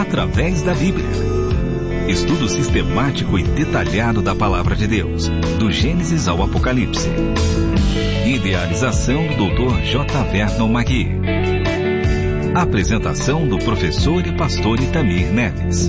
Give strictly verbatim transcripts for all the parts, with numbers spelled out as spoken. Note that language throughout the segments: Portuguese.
através da Bíblia. Estudo sistemático e detalhado da Palavra de Deus, do Gênesis ao Apocalipse. Idealização do doutor J. Vernon Magui. Apresentação do professor e pastor Itamir Neves.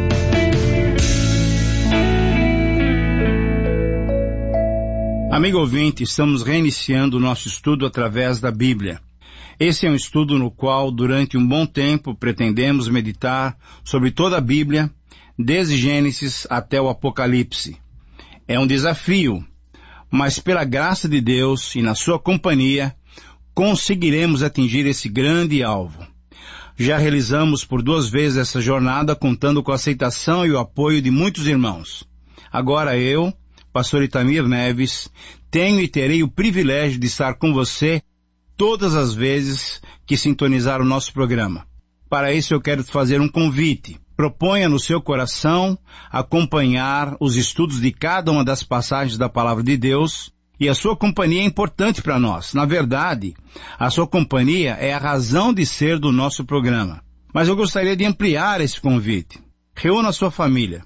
Amigo ouvinte, estamos reiniciando o nosso estudo através da Bíblia. Esse é um estudo no qual, durante um bom tempo, pretendemos meditar sobre toda a Bíblia, desde Gênesis até o Apocalipse. É um desafio, mas pela graça de Deus e na sua companhia, conseguiremos atingir esse grande alvo. Já realizamos por duas vezes essa jornada, contando com a aceitação e o apoio de muitos irmãos. Agora eu, pastor Itamir Neves, tenho e terei o privilégio de estar com você todas as vezes que sintonizar o nosso programa. Para isso eu quero te fazer um convite. Proponha no seu coração acompanhar os estudos de cada uma das passagens da Palavra de Deus, e a sua companhia é importante para nós. Na verdade, a sua companhia é a razão de ser do nosso programa. Mas eu gostaria de ampliar esse convite. Reúna a sua família.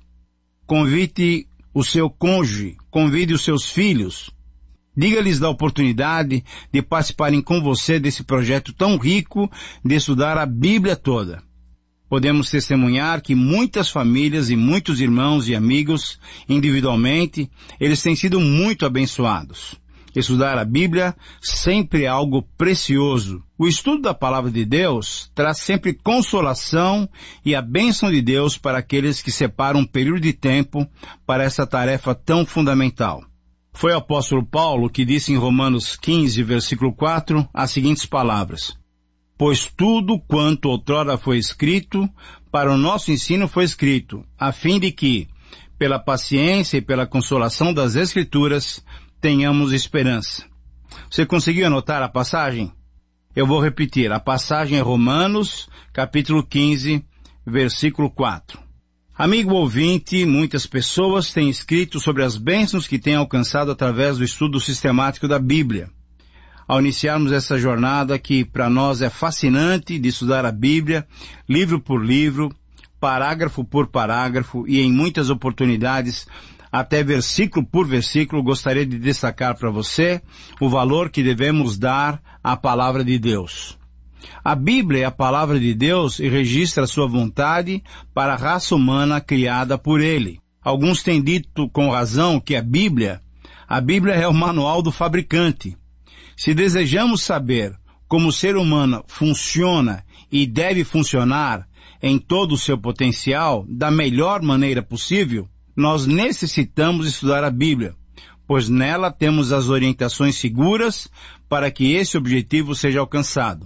Convite o seu cônjuge, convide os seus filhos. Diga-lhes da oportunidade de participarem com você desse projeto tão rico de estudar a Bíblia toda. Podemos testemunhar que muitas famílias e muitos irmãos e amigos, individualmente, eles têm sido muito abençoados. Estudar a Bíblia sempre é algo precioso. O estudo da Palavra de Deus traz sempre consolação e a bênção de Deus para aqueles que separam um período de tempo para essa tarefa tão fundamental. Foi o apóstolo Paulo que disse em Romanos quinze, versículo quatro, as seguintes palavras: Pois tudo quanto outrora foi escrito, para o nosso ensino foi escrito, a fim de que, pela paciência e pela consolação das Escrituras, tenhamos esperança. Você conseguiu anotar a passagem? Eu vou repetir. A passagem é Romanos, capítulo quinze, versículo quatro. Amigo ouvinte, muitas pessoas têm escrito sobre as bênçãos que têm alcançado através do estudo sistemático da Bíblia. Ao iniciarmos essa jornada que para nós é fascinante de estudar a Bíblia, livro por livro, parágrafo por parágrafo e em muitas oportunidades até versículo por versículo, gostaria de destacar para você o valor que devemos dar à Palavra de Deus. A Bíblia é a Palavra de Deus e registra a sua vontade para a raça humana criada por Ele. Alguns têm dito com razão que a Bíblia, a Bíblia é o manual do fabricante. Se desejamos saber como o ser humano funciona e deve funcionar em todo o seu potencial, da melhor maneira possível, nós necessitamos estudar a Bíblia, pois nela temos as orientações seguras para que esse objetivo seja alcançado.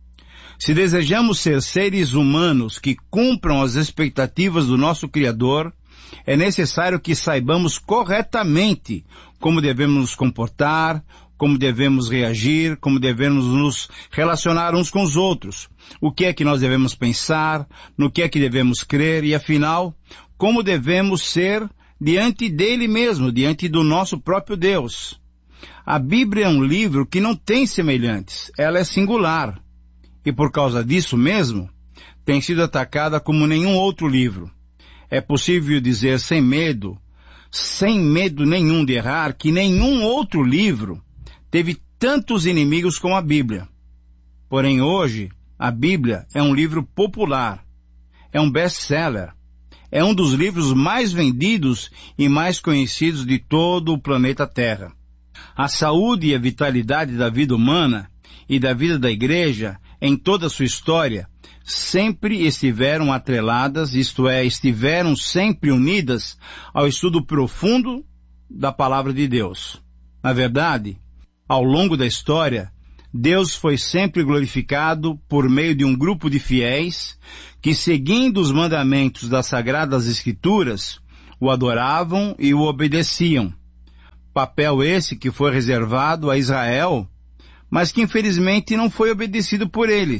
Se desejamos ser seres humanos que cumpram as expectativas do nosso Criador, é necessário que saibamos corretamente como devemos nos comportar, como devemos reagir, como devemos nos relacionar uns com os outros, o que é que nós devemos pensar, no que é que devemos crer e, afinal, como devemos ser diante dele mesmo, diante do nosso próprio Deus. A Bíblia é um livro que não tem semelhantes, ela é singular, e por causa disso mesmo, tem sido atacada como nenhum outro livro. É possível dizer sem medo, sem medo nenhum de errar, que nenhum outro livro teve tantos inimigos como a Bíblia. Porém, hoje, a Bíblia é um livro popular, é um best-seller, é um dos livros mais vendidos e mais conhecidos de todo o planeta Terra. A saúde e a vitalidade da vida humana e da vida da igreja, em toda a sua história, sempre estiveram atreladas, isto é, estiveram sempre unidas ao estudo profundo da Palavra de Deus. Na verdade, ao longo da história, Deus foi sempre glorificado por meio de um grupo de fiéis que, seguindo os mandamentos das Sagradas Escrituras, o adoravam e o obedeciam. Papel esse que foi reservado a Israel, mas que infelizmente não foi obedecido por ele.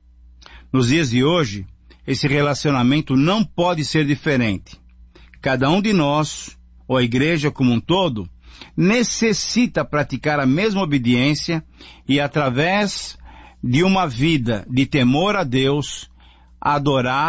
Nos dias de hoje, esse relacionamento não pode ser diferente. Cada um de nós, ou a igreja como um todo, necessita praticar a mesma obediência e, através de uma vida de temor a Deus, adorar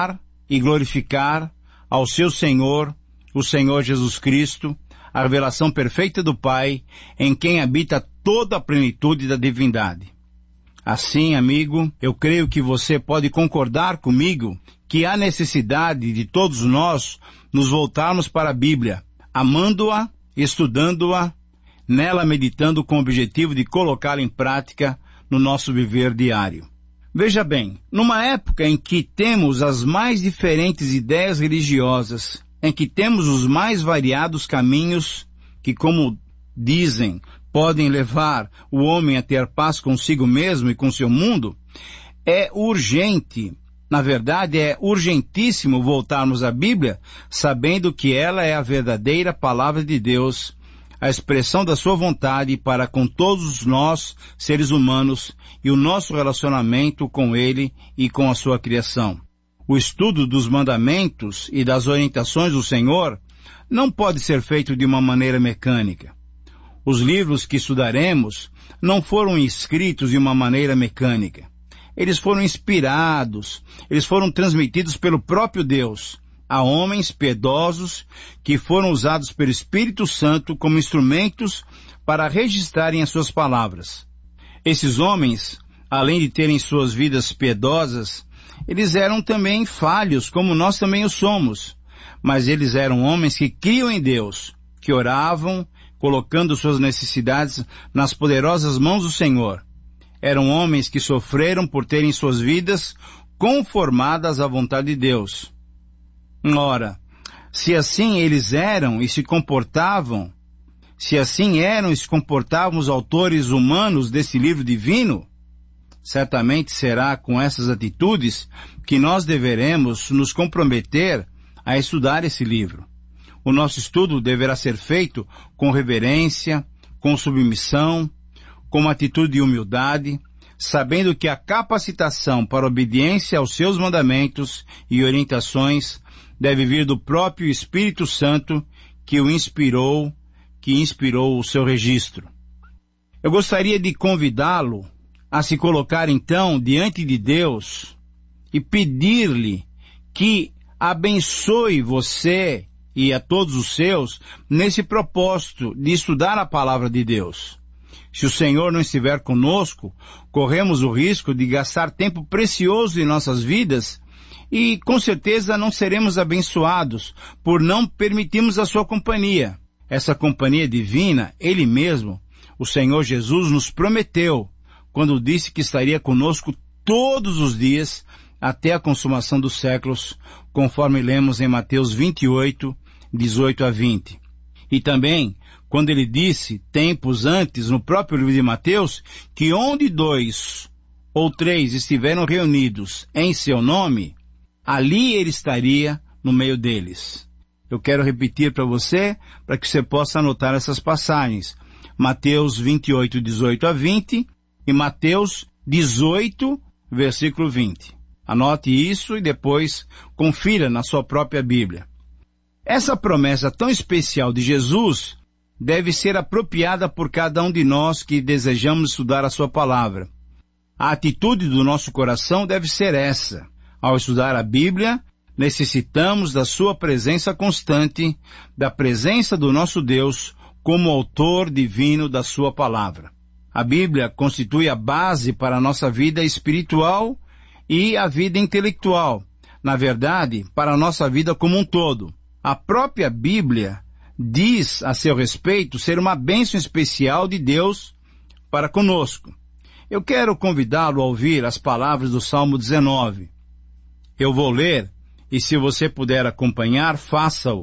e glorificar ao seu Senhor, o Senhor Jesus Cristo, a revelação perfeita do Pai, em quem habita toda a plenitude da divindade. Assim, amigo, eu creio que você pode concordar comigo que há necessidade de todos nós nos voltarmos para a Bíblia, amando-a, estudando-a, nela meditando com o objetivo de colocá-la em prática no nosso viver diário. Veja bem, numa época em que temos as mais diferentes ideias religiosas, em que temos os mais variados caminhos que, como dizem, podem levar o homem a ter paz consigo mesmo e com seu mundo, é urgente, na verdade é urgentíssimo voltarmos à Bíblia, sabendo que ela é a verdadeira palavra de Deus, a expressão da sua vontade para com todos nós, seres humanos, e o nosso relacionamento com Ele e com a sua criação. O estudo dos mandamentos e das orientações do Senhor não pode ser feito de uma maneira mecânica. Os livros que estudaremos não foram escritos de uma maneira mecânica. Eles foram inspirados, eles foram transmitidos pelo próprio Deus a homens piedosos que foram usados pelo Espírito Santo como instrumentos para registrarem as suas palavras. Esses homens, além de terem suas vidas piedosas, eles eram também falhos, como nós também o somos. Mas eles eram homens que criam em Deus, que oravam, colocando suas necessidades nas poderosas mãos do Senhor. Eram homens que sofreram por terem suas vidas conformadas à vontade de Deus. Ora, se assim eles eram e se comportavam, se assim eram e se comportavam os autores humanos desse livro divino, certamente será com essas atitudes que nós deveremos nos comprometer a estudar esse livro. O nosso estudo deverá ser feito com reverência, com submissão, com uma atitude de humildade, sabendo que a capacitação para obediência aos seus mandamentos e orientações deve vir do próprio Espírito Santo que o inspirou, que inspirou o seu registro. Eu gostaria de convidá-lo a se colocar então diante de Deus e pedir-lhe que abençoe você e a todos os seus nesse propósito de estudar a palavra de Deus. Se o Senhor não estiver conosco, corremos o risco de gastar tempo precioso em nossas vidas e com certeza não seremos abençoados por não permitirmos a sua companhia. Essa companhia divina, Ele mesmo, o Senhor Jesus, nos prometeu quando disse que estaria conosco todos os dias até a consumação dos séculos, conforme lemos em Mateus vinte e oito, dezoito a vinte. E também, quando ele disse, tempos antes, no próprio livro de Mateus, que onde dois ou três estiveram reunidos em seu nome, ali ele estaria no meio deles. Eu quero repetir para você, para que você possa anotar essas passagens. Mateus vinte e oito, dezoito a vinte e Mateus dezoito, versículo vinte. Anote isso e depois confira na sua própria Bíblia. Essa promessa tão especial de Jesus deve ser apropriada por cada um de nós que desejamos estudar a sua palavra. A atitude do nosso coração deve ser essa. Ao estudar a Bíblia, necessitamos da sua presença constante, da presença do nosso Deus como autor divino da sua palavra. A Bíblia constitui a base para a nossa vida espiritual e a vida intelectual. Na verdade, para a nossa vida como um todo. A própria Bíblia diz a seu respeito ser uma bênção especial de Deus para conosco. Eu quero convidá-lo a ouvir as palavras do Salmo dezenove. Eu vou ler, e se você puder acompanhar, faça-o.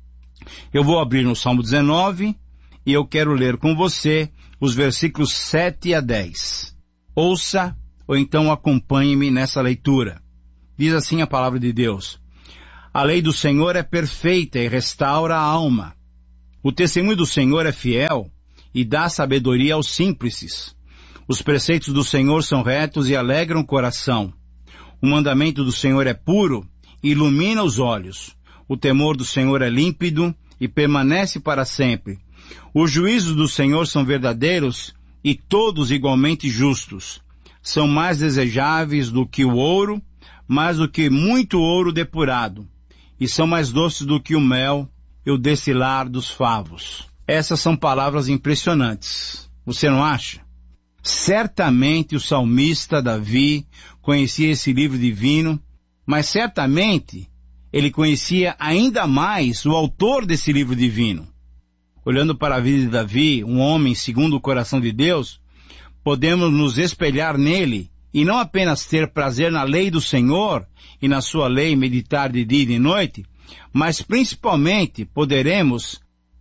Eu vou abrir no Salmo dezenove, e eu quero ler com você os versículos sete a dez. Ouça, ou então acompanhe-me nessa leitura. Diz assim a palavra de Deus: A lei do Senhor é perfeita e restaura a alma. O testemunho do Senhor é fiel e dá sabedoria aos simples. Os preceitos do Senhor são retos e alegram o coração. O mandamento do Senhor é puro e ilumina os olhos. O temor do Senhor é límpido e permanece para sempre. Os juízos do Senhor são verdadeiros e todos igualmente justos. São mais desejáveis do que o ouro, mais do que muito ouro depurado, e são mais doces do que o mel e o destilar dos favos. Essas são palavras impressionantes. Você não acha? Certamente o salmista Davi conhecia esse livro divino, mas certamente ele conhecia ainda mais o autor desse livro divino. Olhando para a vida de Davi, um homem segundo o coração de Deus, podemos nos espelhar nele e não apenas ter prazer na lei do Senhor e na sua lei meditar de dia e de noite, mas principalmente poderemos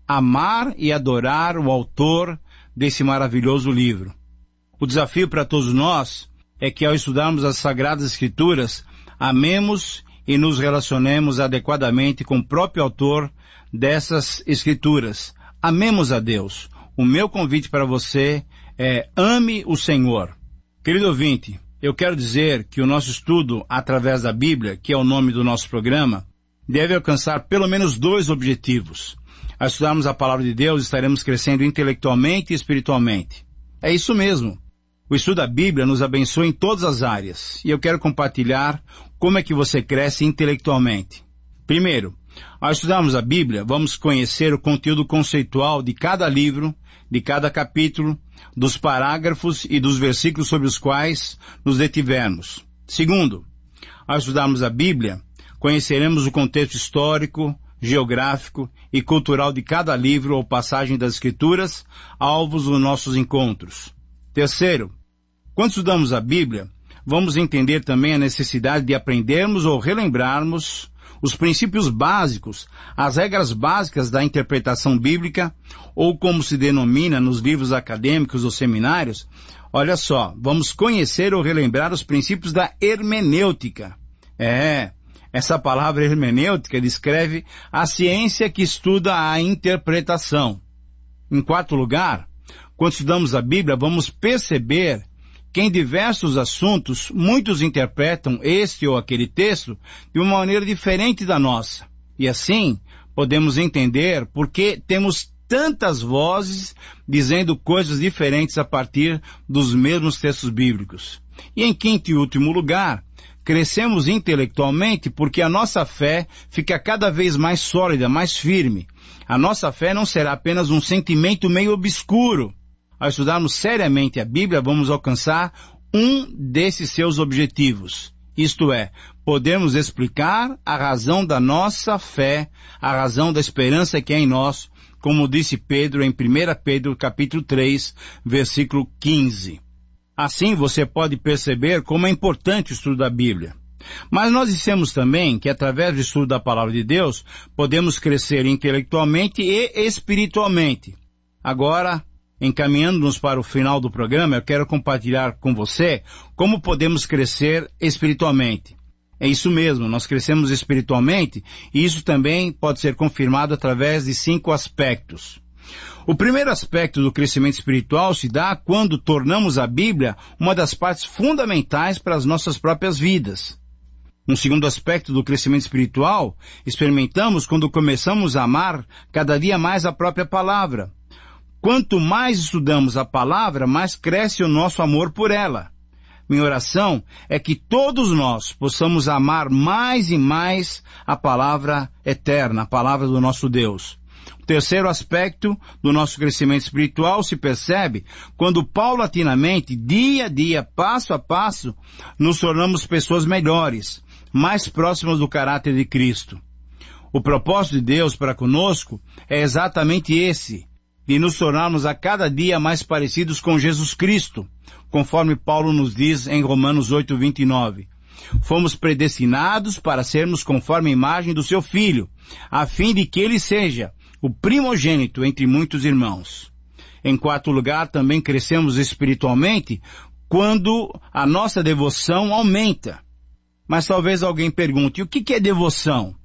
amar e adorar o autor desse maravilhoso livro. O desafio para todos nós é que ao estudarmos as Sagradas Escrituras, amemos e nos relacionemos adequadamente com o próprio autor dessas Escrituras. Amemos a Deus. O meu convite para você é: ame o Senhor. Querido ouvinte, eu quero dizer que o nosso estudo através da Bíblia, que é o nome do nosso programa, deve alcançar pelo menos dois objetivos. Ao estudarmos a palavra de Deus, estaremos crescendo intelectualmente e espiritualmente. É isso mesmo. O estudo da Bíblia nos abençoa em todas as áreas, e eu quero compartilhar como é que você cresce intelectualmente. Primeiro, ao estudarmos a Bíblia, vamos conhecer o conteúdo conceitual de cada livro, de cada capítulo, dos parágrafos e dos versículos sobre os quais nos detivermos. Segundo, ao estudarmos a Bíblia, conheceremos o contexto histórico, geográfico e cultural de cada livro ou passagem das Escrituras, alvos dos nossos encontros. Terceiro, quando estudamos a Bíblia, vamos entender também a necessidade de aprendermos ou relembrarmos os princípios básicos, as regras básicas da interpretação bíblica, ou como se denomina nos livros acadêmicos ou seminários. Olha só, vamos conhecer ou relembrar os princípios da hermenêutica. É, essa palavra hermenêutica descreve a ciência que estuda a interpretação. Em quarto lugar, quando estudamos a Bíblia, vamos perceber que em diversos assuntos, muitos interpretam este ou aquele texto de uma maneira diferente da nossa. E assim, podemos entender por que temos tantas vozes dizendo coisas diferentes a partir dos mesmos textos bíblicos. E em quinto e último lugar, crescemos intelectualmente porque a nossa fé fica cada vez mais sólida, mais firme. A nossa fé não será apenas um sentimento meio obscuro. Ao estudarmos seriamente a Bíblia, vamos alcançar um desses seus objetivos. Isto é, podemos explicar a razão da nossa fé, a razão da esperança que é em nós, como disse Pedro em primeira Pedro capítulo três, versículo quinze. Assim você pode perceber como é importante o estudo da Bíblia. Mas nós dissemos também que através do estudo da Palavra de Deus, podemos crescer intelectualmente e espiritualmente. Agora, encaminhando-nos para o final do programa, eu quero compartilhar com você como podemos crescer espiritualmente. É isso mesmo, nós crescemos espiritualmente e isso também pode ser confirmado através de cinco aspectos. O primeiro aspecto do crescimento espiritual se dá quando tornamos a Bíblia uma das partes fundamentais para as nossas próprias vidas. Um segundo aspecto do crescimento espiritual experimentamos quando começamos a amar cada dia mais a própria palavra. Quanto mais estudamos a palavra, mais cresce o nosso amor por ela. Minha oração é que todos nós possamos amar mais e mais a palavra eterna, a palavra do nosso Deus. O terceiro aspecto do nosso crescimento espiritual se percebe quando paulatinamente, dia a dia, passo a passo, nos tornamos pessoas melhores, mais próximas do caráter de Cristo. O propósito de Deus para conosco é exatamente esse, de nos tornarmos a cada dia mais parecidos com Jesus Cristo, conforme Paulo nos diz em Romanos oito, vinte e nove. Fomos predestinados para sermos conforme a imagem do seu Filho, a fim de que ele seja o primogênito entre muitos irmãos. Em quarto lugar, também crescemos espiritualmente quando a nossa devoção aumenta. Mas talvez alguém pergunte, o que é devoção?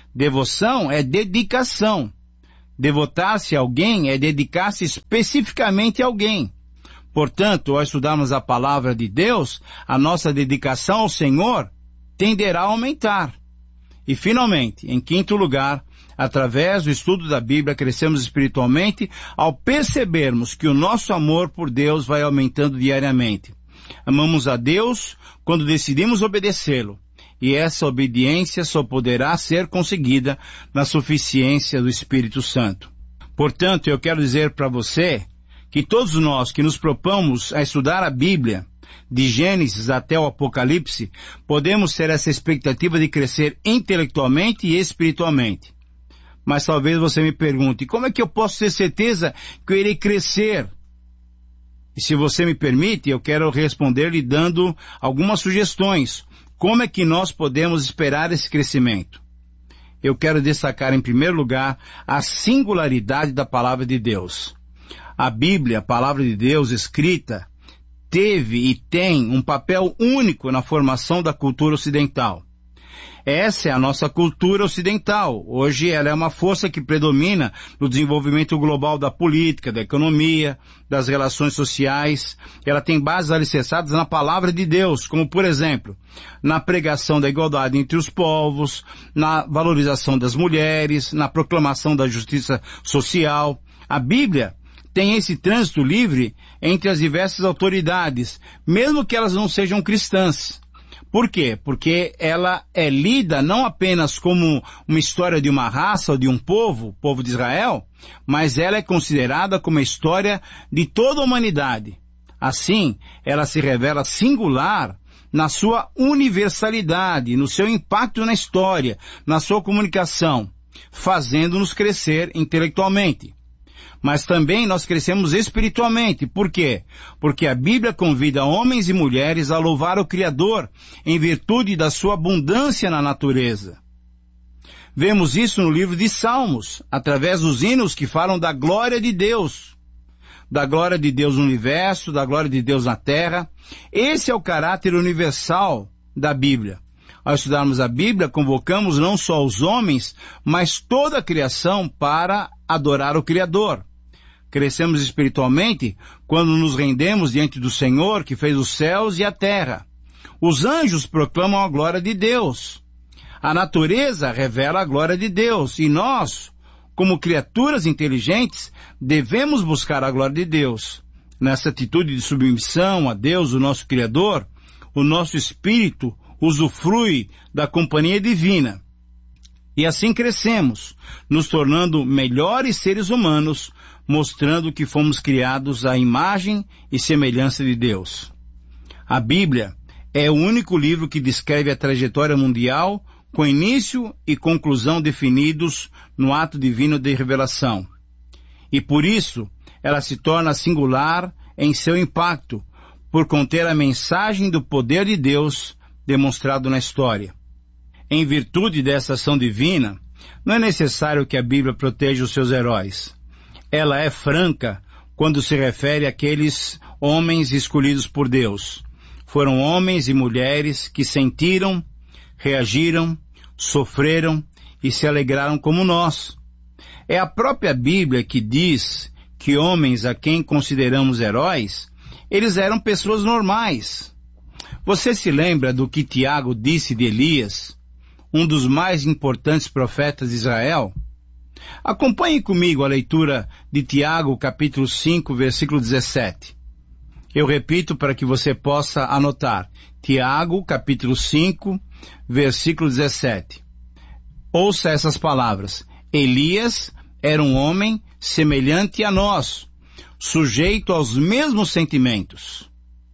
Devoção é dedicação. Devotar-se a alguém é dedicar-se especificamente a alguém. Portanto, ao estudarmos a palavra de Deus, a nossa dedicação ao Senhor tenderá a aumentar. E, finalmente, em quinto lugar, através do estudo da Bíblia, crescemos espiritualmente ao percebermos que o nosso amor por Deus vai aumentando diariamente. Amamos a Deus quando decidimos obedecê-lo. e essa obediência só poderá ser conseguida na suficiência do Espírito Santo. Portanto, eu quero dizer para você que todos nós que nos propomos a estudar a Bíblia, de Gênesis até o Apocalipse, podemos ter essa expectativa de crescer intelectualmente e espiritualmente. Mas talvez você me pergunte, como é que eu posso ter certeza que eu irei crescer? E se você me permite, eu quero responder lhe dando algumas sugestões. Como é que nós podemos esperar esse crescimento? Eu quero destacar em primeiro lugar a singularidade da Palavra de Deus. A Bíblia, a Palavra de Deus escrita, teve e tem um papel único na formação da cultura ocidental. Essa é a nossa cultura ocidental. Hoje ela é uma força que predomina no desenvolvimento global da política, da economia, das relações sociais. Ela tem bases alicerçadas na palavra de Deus, como por exemplo, na pregação da igualdade entre os povos, na valorização das mulheres, na proclamação da justiça social. A Bíblia tem esse trânsito livre entre as diversas autoridades, mesmo que elas não sejam cristãs. Por quê? Porque ela é lida não apenas como uma história de uma raça ou de um povo, o povo de Israel, mas ela é considerada como a história de toda a humanidade. Assim, ela se revela singular na sua universalidade, no seu impacto na história, na sua comunicação, fazendo-nos crescer intelectualmente. Mas também nós crescemos espiritualmente. Por quê? Porque a Bíblia convida homens e mulheres a louvar o Criador em virtude da sua abundância na natureza. Vemos isso no livro de Salmos, através dos hinos que falam da glória de Deus. Da glória de Deus no universo, da glória de Deus na terra. Esse é o caráter universal da Bíblia. Ao estudarmos a Bíblia, convocamos não só os homens, mas toda a criação para adorar o Criador. Crescemos espiritualmente quando nos rendemos diante do Senhor que fez os céus e a terra. Os anjos proclamam a glória de Deus. A natureza revela a glória de Deus. E nós, como criaturas inteligentes, devemos buscar a glória de Deus. Nessa atitude de submissão a Deus, o nosso Criador, o nosso espírito usufrui da companhia divina. E assim crescemos, nos tornando melhores seres humanos, mostrando que fomos criados à imagem e semelhança de Deus. A Bíblia é o único livro que descreve a trajetória mundial com início e conclusão definidos no ato divino de revelação. E por isso, ela se torna singular em seu impacto, por conter a mensagem do poder de Deus demonstrado na história. Em virtude dessa ação divina, não é necessário que a Bíblia proteja os seus heróis. Ela é franca quando se refere àqueles homens escolhidos por Deus. Foram homens e mulheres que sentiram, reagiram, sofreram e se alegraram como nós. É a própria Bíblia que diz que homens a quem consideramos heróis, eles eram pessoas normais. Você se lembra do que Tiago disse de Elias, um dos mais importantes profetas de Israel? Acompanhe comigo a leitura de Tiago, capítulo cinco, versículo dezessete. Eu repito para que você possa anotar. Tiago, capítulo cinco, versículo dezessete. Ouça essas palavras. Elias era um homem semelhante a nós, sujeito aos mesmos sentimentos.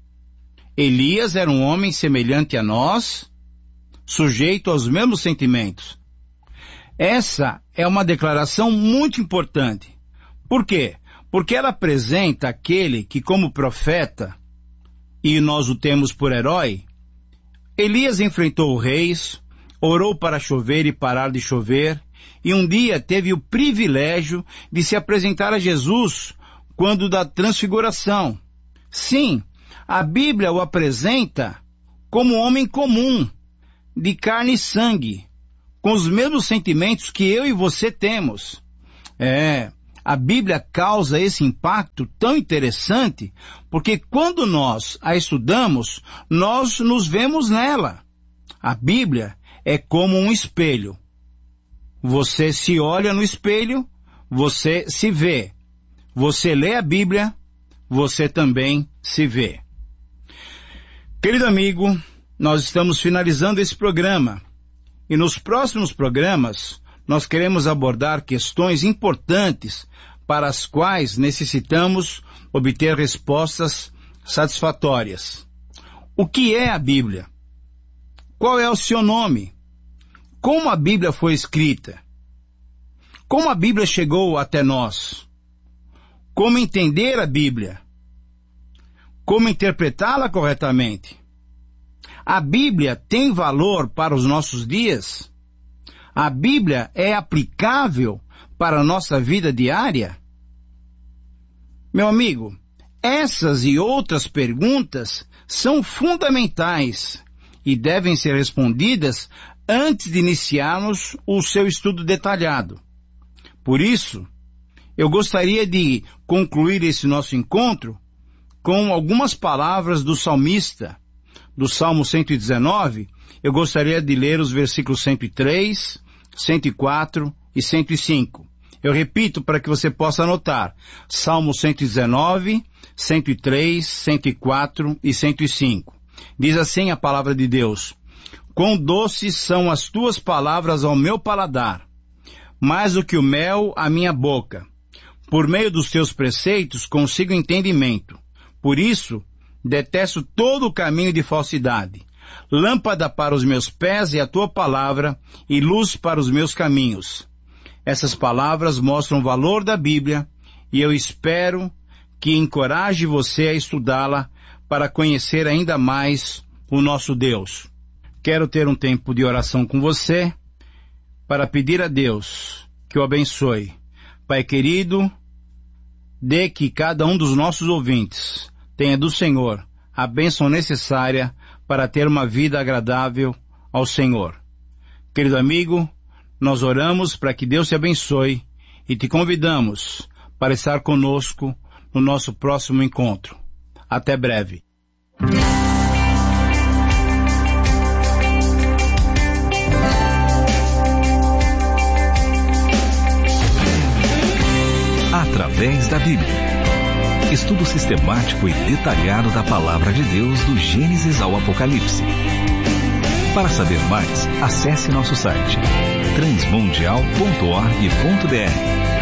Elias era um homem semelhante a nós, sujeito aos mesmos sentimentos. Essa é uma declaração muito importante. Por quê? Porque ela apresenta aquele que, como profeta, e nós o temos por herói, Elias enfrentou reis, orou para chover e parar de chover, e um dia teve o privilégio de se apresentar a Jesus quando da transfiguração. Sim, a Bíblia o apresenta como um homem comum, de carne e sangue, com os mesmos sentimentos que eu e você temos. É, a Bíblia causa esse impacto tão interessante, porque quando nós a estudamos, nós nos vemos nela. A Bíblia é como um espelho. Você se olha no espelho, você se vê. Você lê a Bíblia, você também se vê. Querido amigo, nós estamos finalizando esse programa. E nos próximos programas, nós queremos abordar questões importantes para as quais necessitamos obter respostas satisfatórias. O que é a Bíblia? Qual é o seu nome? Como a Bíblia foi escrita? Como a Bíblia chegou até nós? Como entender a Bíblia? Como interpretá-la corretamente? A Bíblia tem valor para os nossos dias? A Bíblia é aplicável para a nossa vida diária? Meu amigo, essas e outras perguntas são fundamentais e devem ser respondidas antes de iniciarmos o seu estudo detalhado. Por isso, eu gostaria de concluir esse nosso encontro com algumas palavras do salmista. Do Salmo cento e dezenove, eu gostaria de ler os versículos cento e três, cento e quatro e cento e cinco. Eu repito para que você possa anotar. Salmo cento e dezenove, cento e três, cento e quatro e cento e cinco. Diz assim a palavra de Deus: Quão doces são as tuas palavras ao meu paladar, mais do que o mel à minha boca. Por meio dos teus preceitos consigo entendimento. Por isso, detesto todo o caminho de falsidade. Lâmpada para os meus pés é a tua palavra e luz para os meus caminhos. Essas palavras mostram o valor da Bíblia e eu espero que encoraje você a estudá-la para conhecer ainda mais o nosso Deus. Quero ter um tempo de oração com você para pedir a Deus que o abençoe. Pai querido, dê que cada um dos nossos ouvintes tenha do Senhor a bênção necessária para ter uma vida agradável ao Senhor. Querido amigo, nós oramos para que Deus te abençoe e te convidamos para estar conosco no nosso próximo encontro. Até breve. Através da Bíblia. Estudo sistemático e detalhado da Palavra de Deus do Gênesis ao Apocalipse. Para saber mais, acesse nosso site transmundial ponto org ponto br.